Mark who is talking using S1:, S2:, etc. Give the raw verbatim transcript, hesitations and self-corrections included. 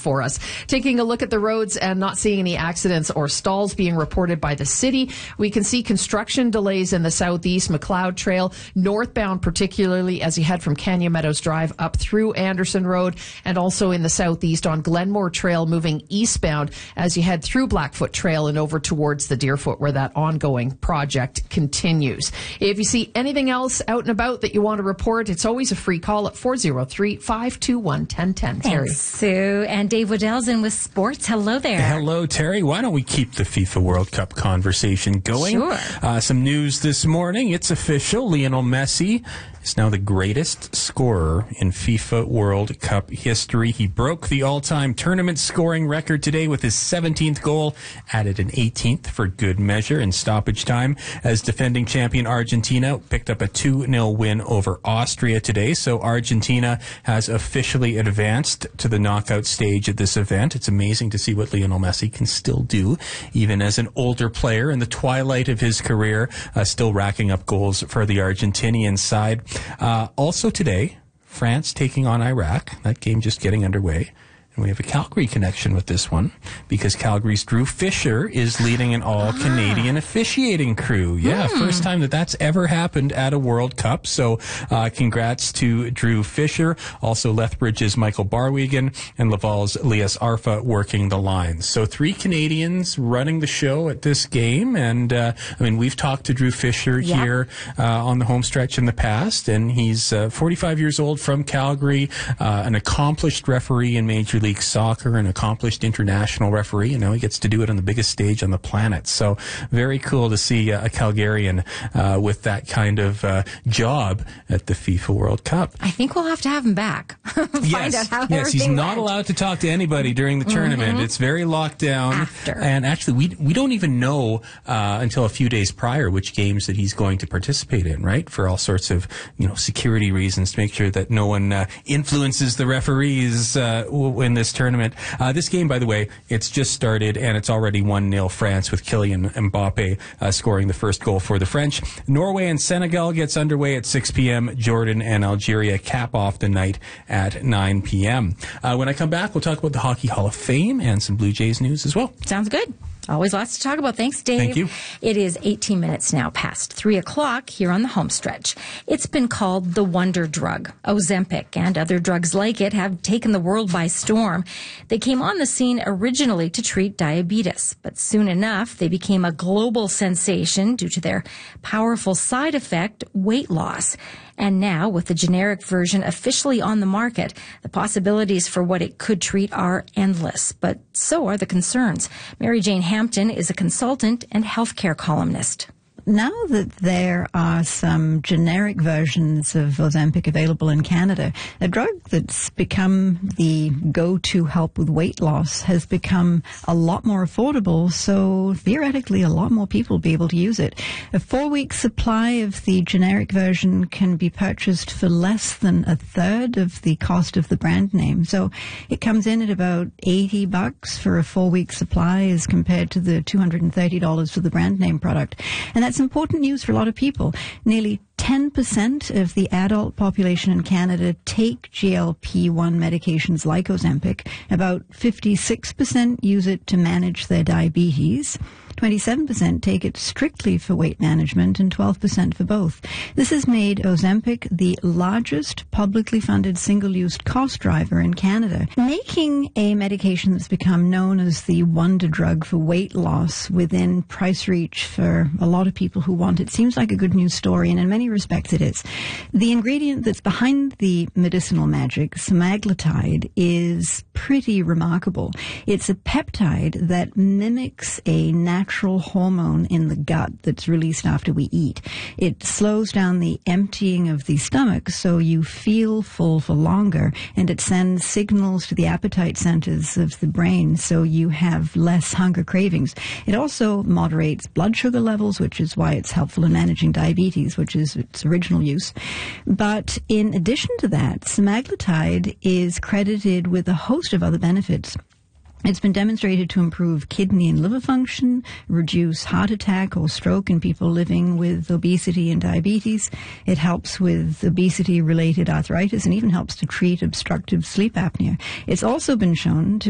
S1: for us. Taking a look at the roads and not seeing any accidents or stalls being reported by the city. We can see construction delays in the southeast, McLeod Trail, northbound particularly as you head from Canyon Meadows Drive up through Anderson Road, and also in the southeast on Glenmore Trail moving eastbound as you head through Blackfoot Trail and over towards the Deerfoot where that ongoing project continues. If you see anything else out and about that you want to report, it's always a free call at four oh three, five two one, one oh one oh. Terry.
S2: Thanks, Sue. And Dave Waddell's in with sports. Hello there.
S3: Hello, Terry. Why don't we keep the FIFA World Cup conversation going?
S2: Sure.
S3: Uh, some news this morning. It's official. Lionel Messi is now the greatest scorer in FIFA World Cup history. He broke the all-time tournament scoring record today with his seventeenth goal, added an eighteenth for good measure in stoppage time, as defending champion Argentina picked up a two nil win over Austria today. So Argentina has officially advanced to the knockout stage at this event. It's amazing to see what Lionel Messi can still do, even as an older player in the twilight of his career, uh, still racking up goals for the Argentinian side. Uh, also today, France taking on Iraq. That game just getting underway. And we have a Calgary connection with this one because Calgary's Drew Fisher is leading an all-Canadian ah. officiating crew. Yeah, hmm. first time that that's ever happened at a World Cup. So uh, congrats to Drew Fisher. Also Lethbridge's Michael Barwigan and Laval's Elias Arfa working the lines. So three Canadians running the show at this game. And, uh, I mean, we've talked to Drew Fisher yeah. here uh, on the home stretch in the past. And he's uh, forty-five years old from Calgary, uh, an accomplished referee in Major League Soccer, an accomplished international referee, and now he gets to do it on the biggest stage on the planet. So very cool to see uh, a Calgarian uh, with that kind of uh, job at the FIFA World Cup.
S2: I think we'll have to have him back. Find
S3: yes,
S2: out how
S3: yes, he's not
S2: went.
S3: allowed to talk to anybody during the tournament. Mm-hmm. It's very locked down.
S2: After.
S3: And actually, we we don't even know uh, until a few days prior which games that he's going to participate in, right? For all sorts of, you know, security reasons to make sure that no one uh, influences the referees uh, in this tournament. Uh, this game, by the way, it's just started and it's already one nil France with Kylian Mbappe uh, scoring the first goal for the French. Norway and Senegal gets underway at six p.m. Jordan and Algeria cap off the night at nine p.m. Uh, when I come back, we'll talk about the Hockey Hall of Fame and some Blue Jays news as well.
S2: Sounds good. Always lots to talk about. Thanks, Dave.
S3: Thank you.
S2: It is eighteen minutes now past three o'clock here on the home stretch. It's been called the wonder drug. Ozempic and other drugs like it have taken the world by storm. They came on the scene originally to treat diabetes, but soon enough they became a global sensation due to their powerful side effect, weight loss. And now, with the generic version officially on the market, the possibilities for what it could treat are endless, but so are the concerns. Mary Jane Hampton is a consultant and healthcare columnist.
S4: Now that there are some generic versions of Ozempic available in Canada, a drug that's become the go-to help with weight loss has become a lot more affordable, so theoretically a lot more people will be able to use it. A four-week supply of the generic version can be purchased for less than a third of the cost of the brand name. So it comes in at about eighty bucks for a four-week supply as compared to the two hundred thirty dollars for the brand name product. And that's That's important news for a lot of people. Nearly ten percent of the adult population in Canada take G L P one medications like Ozempic. About fifty-six percent use it to manage their diabetes. twenty-seven percent take it strictly for weight management and twelve percent for both. This has made Ozempic the largest publicly funded single-use cost driver in Canada, making a medication that's become known as the wonder drug for weight loss within price reach for a lot of people who want it. Seems like a good news story, and in many respects it is. The ingredient that's behind the medicinal magic, semaglutide, is pretty remarkable. It's a peptide that mimics a natural hormone in the gut that's released after we eat. It slows down the emptying of the stomach so you feel full for longer, and it sends signals to the appetite centers of the brain so you have less hunger cravings. It also moderates blood sugar levels, which is why it's helpful in managing diabetes, which is its original use. But in addition to that, semaglutide is credited with a host of other benefits. It's been demonstrated to improve kidney and liver function, reduce heart attack or stroke in people living with obesity and diabetes. It helps with obesity-related arthritis and even helps to treat obstructive sleep apnea. It's also been shown to